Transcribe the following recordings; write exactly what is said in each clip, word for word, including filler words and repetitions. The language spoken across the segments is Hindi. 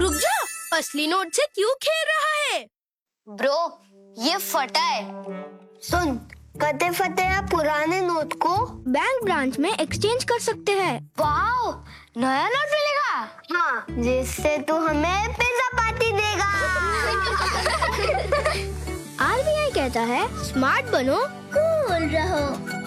रुक जा, असली नोट से क्यों खेल रहा है? ब्रो, ये फटा है। सुन, कते फटे या पुराने नोट को बैंक ब्रांच में एक्सचेंज कर सकते हैं। वाओ, नया नोट मिलेगा। हाँ, जिससे तू हमें पिज्जा पार्टी देगा। आरबीआई कहता है स्मार्ट बनो, कूल रहो।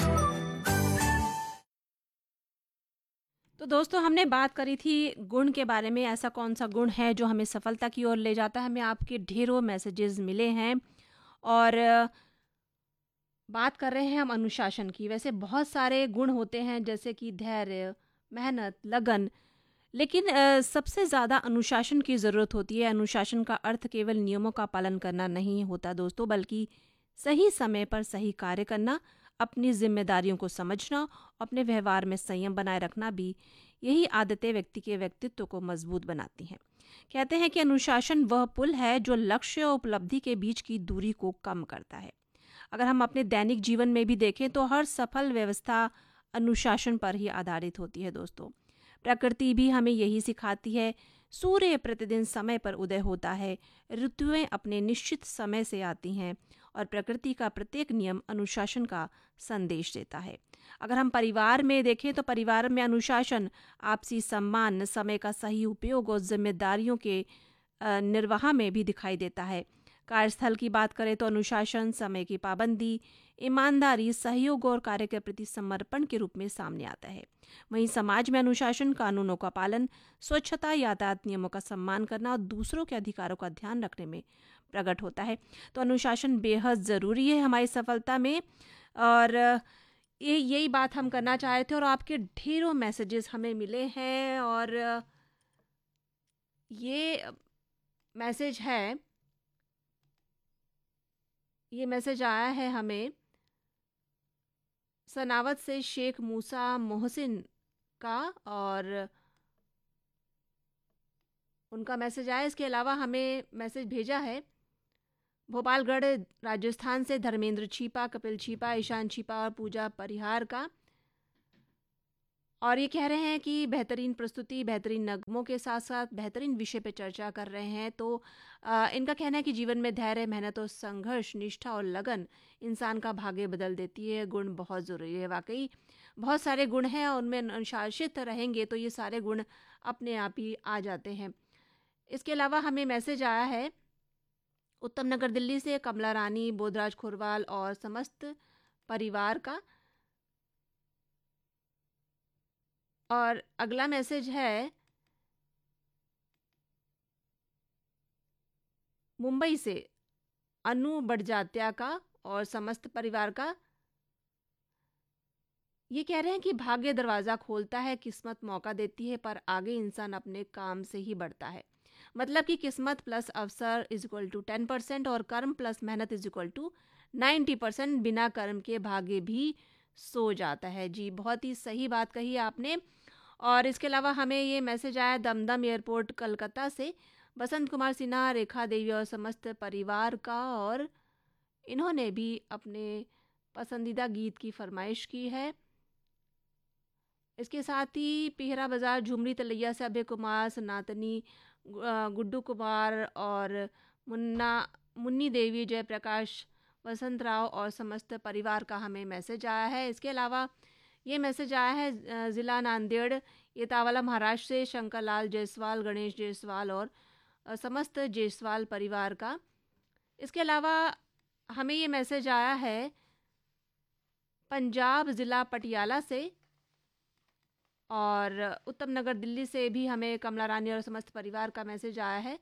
तो दोस्तों, हमने बात करी थी गुण के बारे में। ऐसा कौन सा गुण है जो हमें सफलता की ओर ले जाता है। हमें आपके ढेरों मैसेजेस मिले हैं और बात कर रहे हैं हम अनुशासन की। वैसे बहुत सारे गुण होते हैं जैसे कि धैर्य, मेहनत, लगन, लेकिन आ, सबसे ज़्यादा अनुशासन की ज़रूरत होती है। अनुशासन का अर्थ केवल नियमों का पालन करना नहीं होता दोस्तों, बल्कि सही समय पर सही कार्य करना, अपनी जिम्मेदारियों को समझना, अपने व्यवहार में संयम बनाए रखना भी। यही आदतें व्यक्ति के व्यक्तित्व को मजबूत बनाती हैं। कहते हैं कि अनुशासन वह पुल है जो लक्ष्य और उपलब्धि के बीच की दूरी को कम करता है। अगर हम अपने दैनिक जीवन में भी देखें तो हर सफल व्यवस्था अनुशासन पर ही आधारित होती है दोस्तों। प्रकृति भी हमें यही सिखाती है। सूर्य प्रतिदिन समय पर उदय होता है, ऋतुएं अपने निश्चित समय से आती हैं और प्रकृति का प्रत्येक नियम अनुशासन का संदेश देता है। अगर हम परिवार में देखें तो परिवार में अनुशासन आपसी सम्मान, समय का सही उपयोग और जिम्मेदारियों के निर्वाह में भी दिखाई देता है। कार्यस्थल की बात करें तो अनुशासन समय की पाबंदी, ईमानदारी, सहयोग और कार्य के प्रति समर्पण के रूप में सामने आता है। वहीं समाज में अनुशासन कानूनों का पालन, स्वच्छता, यातायात नियमों का सम्मान करना और दूसरों के अधिकारों का ध्यान रखने में प्रकट होता है। तो अनुशासन बेहद ज़रूरी है हमारी सफलता में और ये यही बात हम करना चाहे थे। और आपके ढेरों मैसेजेस हमें मिले हैं और ये मैसेज है ये मैसेज आया है हमें सनावत से शेख मूसा मोहसिन का और उनका मैसेज आया। इसके अलावा हमें मैसेज भेजा है भोपालगढ़ राजस्थान से धर्मेंद्र छीपा, कपिल छीपा, ईशान छीपा और पूजा परिहार का। और ये कह रहे हैं कि बेहतरीन प्रस्तुति, बेहतरीन नगमों के साथ साथ बेहतरीन विषय पे चर्चा कर रहे हैं। तो आ, इनका कहना है कि जीवन में धैर्य, मेहनत और संघर्ष, निष्ठा और लगन इंसान का भाग्य बदल देती है। गुण बहुत ज़रूरी है। वाकई बहुत सारे गुण हैं और उनमें अनुशासित रहेंगे तो ये सारे गुण अपने आप ही आ जाते हैं। इसके अलावा हमें मैसेज आया है उत्तम नगर दिल्ली से कमला रानी, बोधराज खुरवाल और समस्त परिवार का। और अगला मैसेज है मुंबई से अनु बड़जात्या का और समस्त परिवार का। ये कह रहे हैं कि भाग्य दरवाज़ा खोलता है, किस्मत मौका देती है, पर आगे इंसान अपने काम से ही बढ़ता है। मतलब कि किस्मत प्लस अवसर is equal to ten percent और कर्म प्लस मेहनत is equal to ninety percent. बिना कर्म के भाग्य भी सो जाता है। जी, बहुत ही सही बात कही आपने। और इसके अलावा हमें ये मैसेज आया दमदम एयरपोर्ट कलकत्ता से बसंत कुमार सिन्हा, रेखा देवी और समस्त परिवार का। और इन्होंने भी अपने पसंदीदा गीत की फरमाइश की है। इसके साथ ही पिहरा बाज़ार झुमरी तलैया से अभय कुमार, सनातनी, गुड्डू कुमार और मुन्ना मुन्नी देवी, जयप्रकाश, वसंत राव और समस्त परिवार का हमें मैसेज आया है। इसके अलावा ये मैसेज आया है ज़िला नांदेड़, ये तावाला महाराष्ट्र से शंकरलाल जायसवाल, गणेश जायसवाल और समस्त जायसवाल परिवार का। इसके अलावा हमें ये मैसेज आया है पंजाब ज़िला पटियाला से और उत्तम नगर दिल्ली से भी हमें कमला रानी और समस्त परिवार का मैसेज आया है।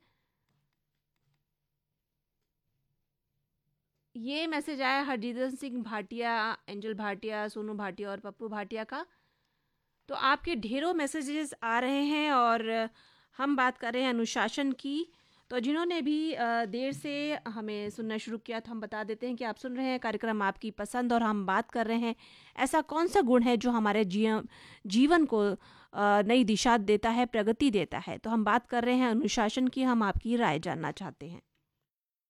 ये मैसेज आया हरजिंदर सिंह भाटिया, एंजल भाटिया, सोनू भाटिया और पप्पू भाटिया का। तो आपके ढेरों मैसेजेस आ रहे हैं और हम बात कर रहे हैं अनुशासन की। तो जिन्होंने भी देर से हमें सुनना शुरू किया तो हम बता देते हैं कि आप सुन रहे हैं कार्यक्रम आपकी पसंद और हम बात कर रहे हैं ऐसा कौन सा गुण है जो हमारे जीवन जीवन को नई दिशा देता है, प्रगति देता है। तो हम बात कर रहे हैं अनुशासन की। हम आपकी राय जानना चाहते हैं।